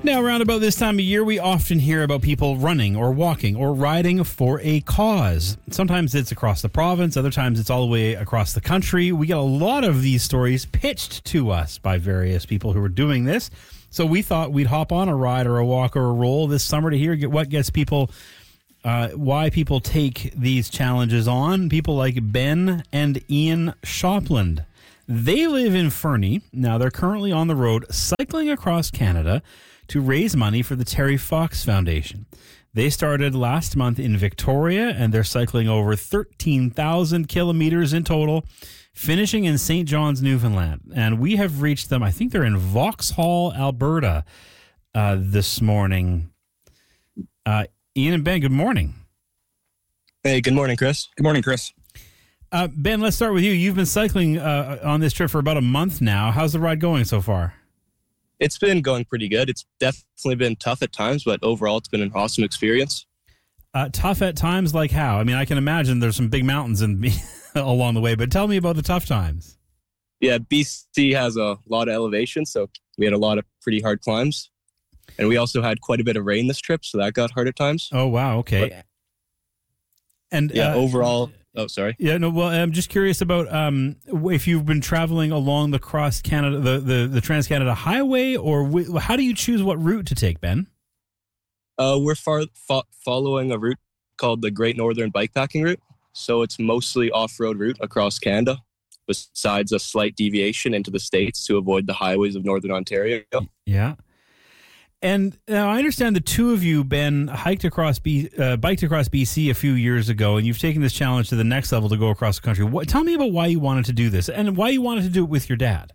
Now, around about this time of year, we often hear about people running or walking or riding for a cause. Sometimes it's across the province. Other times it's all the way across the country. We get a lot of these stories pitched to us by various people who are doing this. So we thought we'd hop on a ride or a walk or a roll this summer to hear what gets people, why people take these challenges on. People like Ben and Ian Shopland. They live in Fernie. Now, they're currently on the road cycling across Canada to raise money for the Terry Fox Foundation. They started last month in Victoria, and they're cycling over 13,000 kilometers in total, finishing in St. John's, Newfoundland. And we have reached them. I think they're in Vauxhall, Alberta, this morning. Ian and Ben, good morning. Hey, good morning, Chris. Good morning, Chris. Ben, let's start with you. You've been cycling on this trip for about a month now. How's the ride going so far? It's been going pretty good. It's definitely been tough at times, but overall it's been an awesome experience. Tough at times, like how? I mean, I can imagine there's some big mountains along the way, but tell me about the tough times. Yeah, BC has a lot of elevation, so we had a lot of pretty hard climbs. And we also had quite a bit of rain this trip, so that got hard at times. Oh, wow, okay. But, overall... Oh, sorry. Yeah, no, well, I'm just curious about if you've been traveling along the Cross Canada, the Trans-Canada Highway, or how do you choose what route to take, Ben? We're following a route called the Great Northern Bikepacking Route. So it's mostly off-road route across Canada, besides a slight deviation into the States to avoid the highways of Northern Ontario. Yeah. And I understand the two of you, Ben, biked across BC a few years ago, and you've taken this challenge to the next level to go across the country. Tell me about why you wanted to do this and why you wanted to do it with your dad.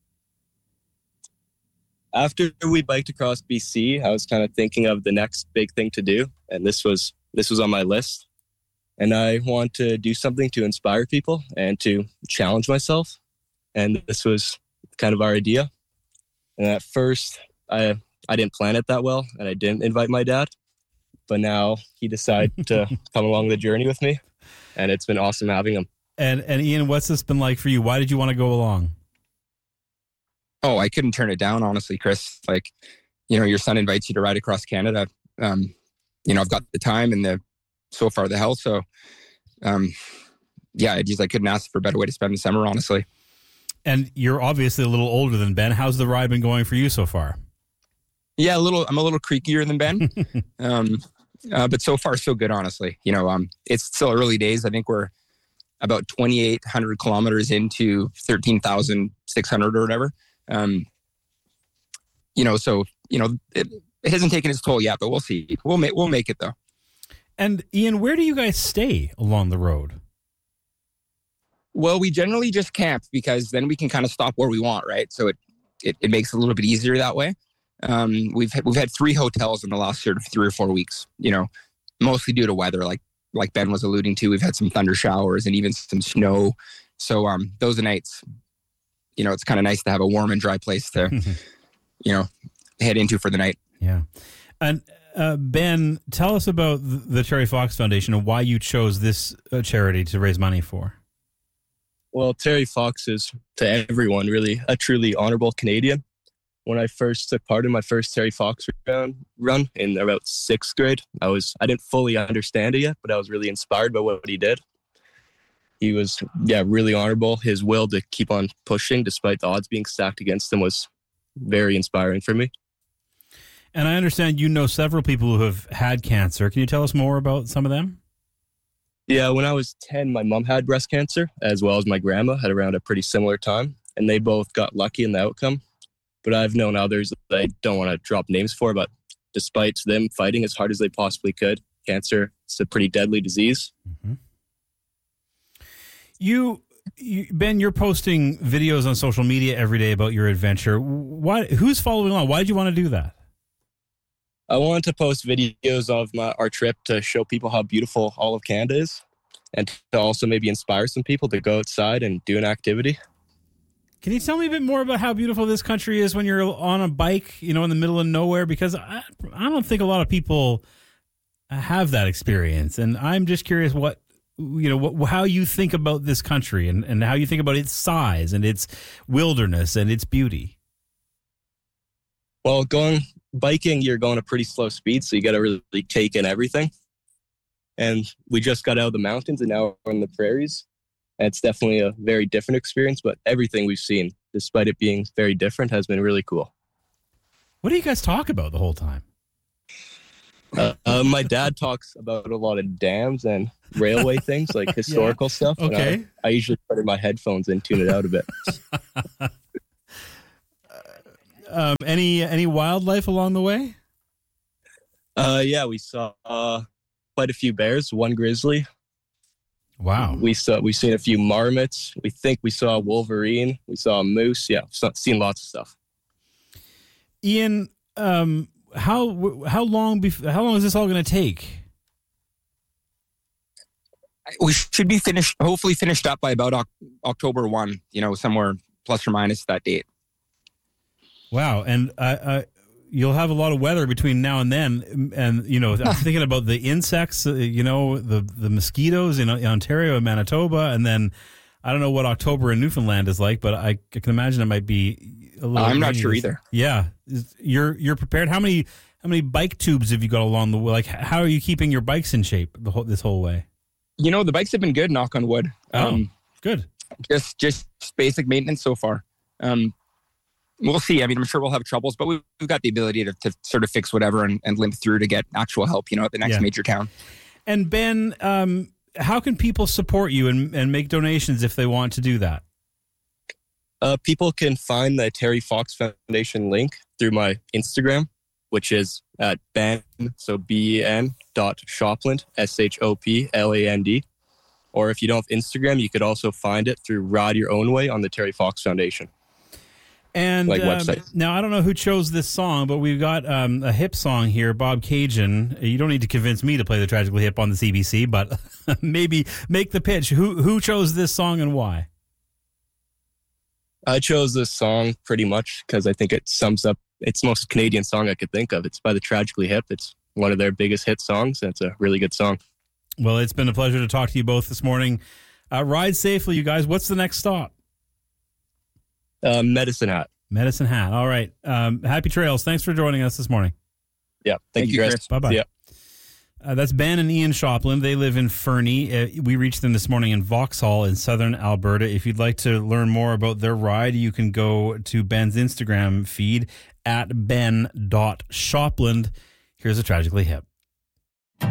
After we biked across BC, I was kind of thinking of the next big thing to do, and this was on my list. And I want to do something to inspire people and to challenge myself. And this was kind of our idea. And at first, I didn't plan it that well, and I didn't invite my dad. But now he decided to come along the journey with me, and it's been awesome having him. And Ian, what's this been like for you? Why did you want to go along? Oh, I couldn't turn it down, honestly, Chris. Like, your son invites you to ride across Canada. I've got the time and so far the health. So, I couldn't ask for a better way to spend the summer, honestly. And you're obviously a little older than Ben. How's the ride been going for you so far? Yeah, I'm a little creakier than Ben, but so far so good, honestly. It's still early days. I think we're about 2,800 kilometers into 13,600 or whatever. It hasn't taken its toll yet, but we'll see. We'll make it though. And Ian, where do you guys stay along the road? Well, we generally just camp because then we can kind of stop where we want, right? So it makes it a little bit easier that way. We've had 3 hotels in the last 3 or 4 weeks, mostly due to weather, like Ben was alluding to. We've had some thunder showers and even some snow. So, those nights, it's kind of nice to have a warm and dry place to, head into for the night. Yeah. And, Ben, tell us about the Terry Fox Foundation and why you chose this charity to raise money for. Well, Terry Fox is, to everyone, really a truly honorable Canadian. When I first took part in my first Terry Fox run in about 6th grade, I didn't fully understand it yet, but I was really inspired by what he did. He was, really honorable. His will to keep on pushing despite the odds being stacked against him was very inspiring for me. And I understand you know several people who have had cancer. Can you tell us more about some of them? Yeah, when I was 10, my mom had breast cancer, as well as my grandma at around a pretty similar time, and they both got lucky in the outcome. But I've known others that I don't want to drop names for, but despite them fighting as hard as they possibly could, cancer is a pretty deadly disease. Mm-hmm. Ben, you're posting videos on social media every day about your adventure. Who's following along? Why did you want to do that? I wanted to post videos of our trip to show people how beautiful all of Canada is, and to also maybe inspire some people to go outside and do an activity. Can you tell me a bit more about how beautiful this country is when you're on a bike, in the middle of nowhere? Because I don't think a lot of people have that experience. And I'm just curious how you think about this country and how you think about its size and its wilderness and its beauty. Well, going biking, you're going a pretty slow speed, so you got to really take in everything. And we just got out of the mountains and now we're in the prairies. And it's definitely a very different experience, but everything we've seen, despite it being very different, has been really cool. What do you guys talk about the whole time? My dad talks about a lot of dams and railway things, like historical stuff. Okay. I usually put in my headphones and tune it out a bit. Any wildlife along the way? Yeah, we saw quite a few bears, one grizzly. Wow. We've seen a few marmots. We think we saw a wolverine. We saw a moose. Yeah, seen lots of stuff. Ian, how long is this all going to take? We should be hopefully finished up by about October 1, somewhere plus or minus that date. Wow. And you'll have a lot of weather between now and then. And, I'm thinking about the insects, the mosquitoes in Ontario and Manitoba. And then I don't know what October in Newfoundland is like, but I can imagine it might be a little. I'm not sure either. Yeah. You're prepared. How many bike tubes have you got along the way? Like, how are you keeping your bikes in shape this whole way? The bikes have been good, knock on wood. Good. Just basic maintenance so far. We'll see. I mean, I'm sure we'll have troubles, but we've got the ability to sort of fix whatever and limp through to get actual help, at the next major town. And Ben, how can people support you and make donations if they want to do that? People can find the Terry Fox Foundation link through my Instagram, which is at Ben, so ben.shopland, SHOPLAND. Or if you don't have Instagram, you could also find it through Ride Your Own Way on the Terry Fox Foundation. And now, I don't know who chose this song, but we've got a hip song here, Bob Cajun. You don't need to convince me to play the Tragically Hip on the CBC, but maybe make the pitch. Who chose this song and why? I chose this song pretty much because I think it sums up, it's the most Canadian song I could think of. It's by the Tragically Hip. It's one of their biggest hit songs, and it's a really good song. Well, it's been a pleasure to talk to you both this morning. Ride safely, you guys. What's the next stop? Medicine Hat. Medicine Hat. All right. Happy trails. Thanks for joining us this morning. Yeah. Thank you, Chris. Bye-bye. Yeah. That's Ben and Ian Shopland. They live in Fernie. We reached them this morning in Vauxhall in southern Alberta. If you'd like to learn more about their ride, you can go to Ben's Instagram feed at ben.shopland. Here's a Tragically Hip.